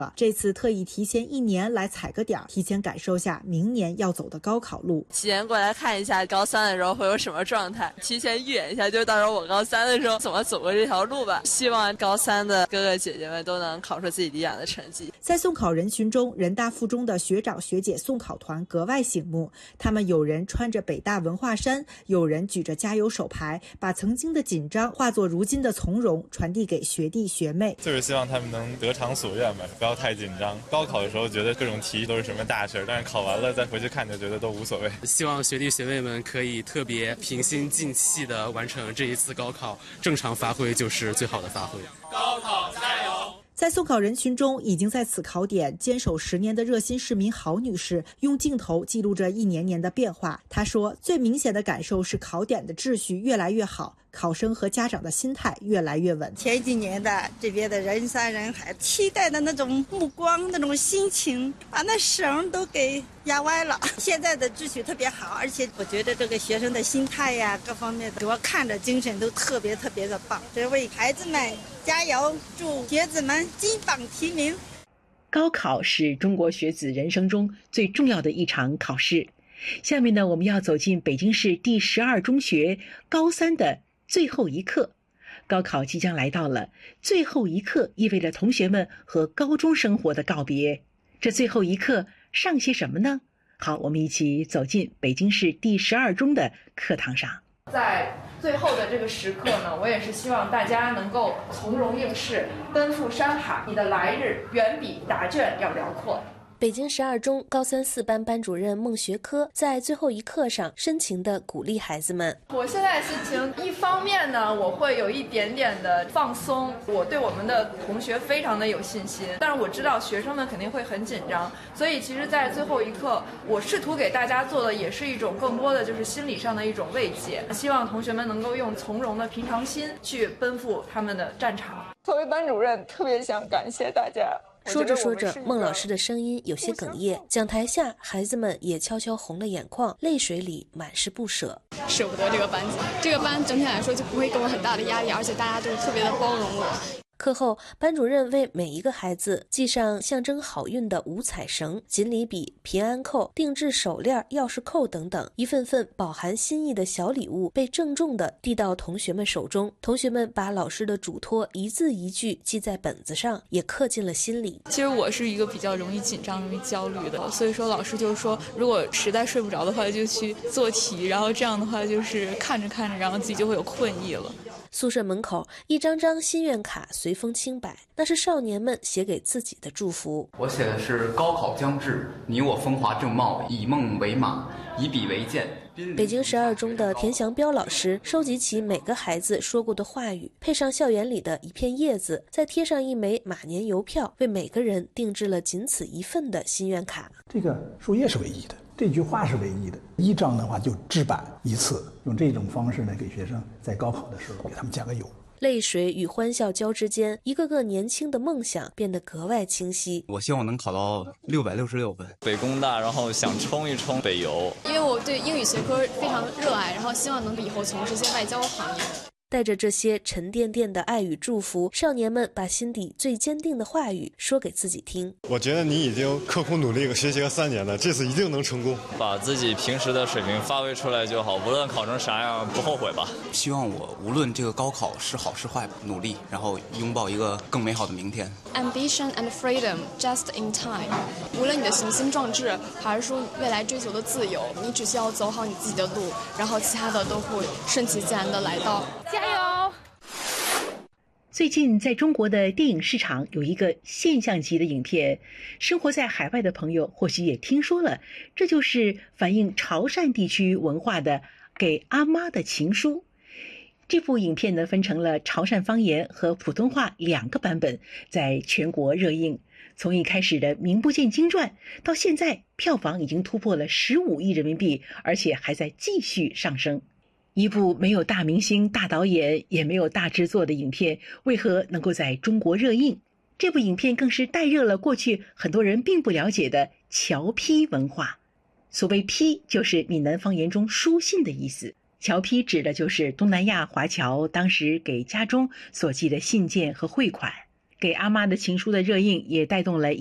这次特意提前1年来踩个点，提前感受下明年要走的高考路。 提前过来看一下高3的时候会有什么状态，提前预演一下，就到时候我高3的时候怎么走过这条路吧。希望高3的哥哥姐姐们都能考出自己理想的成绩。 在送考人群中，人大附中的学长学姐送考团格外醒目，他们有人穿着北大文化衫，有人举着加油手牌，把曾经的紧张化作如今的从容，传递给学弟学妹。 就是希望他们能得偿所愿吧，不要太紧张。高考的时候觉得各种题都是什么大事，但是考完了再回去看就觉得都无所谓。 希望学弟学妹们可以特别平心静气地完成这一次高考，正常发挥就是最好的发挥。 高考加油！ 在送考人群中，已经在此考点坚守10年的热心市民郝女士，用镜头记录着一年年的变化。她说，最明显的感受是考点的秩序越来越好，考生和家长的心态越来越稳。 前几年的这边的人山人海，期待的那种目光、那种心情，把那绳都给压歪了。现在的秩序特别好，而且我觉得这个学生的心态呀，各方面的，我看着精神都特别的棒。这为孩子们加油，祝学子们金榜题名。 高考是中国学子人生中最重要的一场考试。下面呢，我们要走进北京市第12中学高3的最后一课。高考即将来到了，最后一课意味着同学们和高中生活的告别。这最后一课上些什么呢？好，我们一起走进北京市第12中的课堂上。 在最后的这个时刻呢，我也是希望大家能够从容应试，奔赴山海，你的来日远比答卷要辽阔。 北京12中高3 4班班主任孟学科在最后一课上深情地鼓励孩子们。 我现在心情，一方面呢，我会有一点点的放松，我对我们的同学非常的有信心，但是我知道学生们肯定会很紧张，所以其实在最后一刻，我试图给大家做的也是一种更多的就是心理上的一种慰藉，希望同学们能够用从容的平常心去奔赴他们的战场。 作为班主任，特别想感谢大家。 说着说着，孟老师的声音有些哽咽，讲台下孩子们也悄悄红了眼眶，泪水里满是不舍。 舍不得这个班级，这个班整体来说就不会给我很大的压力，而且大家都特别的包容我。 课后，班主任为每一个孩子系上象征好运的五彩绳、锦鲤笔、平安扣、定制手链、钥匙扣等等，一份份饱含心意的小礼物被郑重地递到同学们手中。同学们把老师的嘱托一字一句记在本子上，也刻进了心里。 其实我是一个比较容易紧张、容易焦虑的，所以说老师就是说，如果实在睡不着的话，就去做题，然后这样的话就是看着看着，然后自己就会有困意了。 宿舍门口，一张张心愿卡随风轻摆，那是少年们写给自己的祝福。 我写的是高考将至，你我风华正茂，以梦为马，以笔为鉴。 北京12中的田祥彪老师收集起每个孩子说过的话语，配上校园里的一片叶子，再贴上一枚马年邮票，为每个人定制了仅此一份的心愿卡。 这个树叶是唯一的，这句话是唯一的，一张的话就制版一次，用这种方式呢，给学生在高考的时候给他们加个油。 泪水与欢笑交织间，一个个年轻的梦想变得格外清晰。 我希望能考到666分， 北工大，然后想冲一冲北邮。 因为我对英语学科非常热爱，然后希望能以后从事些外交行业。 带着这些沉甸甸的爱与祝福，少年们把心底最坚定的话语说给自己听。 我觉得你已经刻苦努力学习了3年了，这次一定能成功。 把自己平时的水平发挥出来就好，无论考成啥样不后悔吧。 希望我无论这个高考是好是坏，努力，然后拥抱一个更美好的明天。 Ambition and freedom just in time。无论你的雄心壮志，还是说未来追求的自由，你只需要走好你自己的路，然后其他的都会顺其自然的来到。加油！ 最近在中国的电影市场有一个现象级的影片，生活在海外的朋友或许也听说了，这就是反映潮汕地区文化的《给阿妈的情书》。这部影片呢，分成了潮汕方言和普通话2个版本，在全国热映。从一开始的名不见经传，到现在票房已经突破了15亿人民币，而且还在继续上升。一部没有大明星、大导演，也没有大制作的影片，为何能够在中国热映？这部影片更是带热了过去很多人并不了解的侨批文化。所谓批，就是闽南方言中书信的意思。侨批指的就是东南亚华侨当时给家中所寄的信件和汇款。 给阿妈的情书的热映也带动了